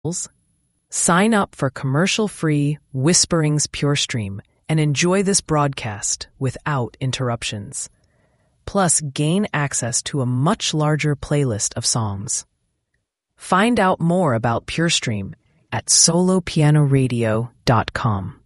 Sign up for commercial-free Whisperings Pure Stream and enjoy this broadcast without interruptions. Plus, gain access to a much larger playlist of songs. Find out more about Pure Stream at solopianoradio.com.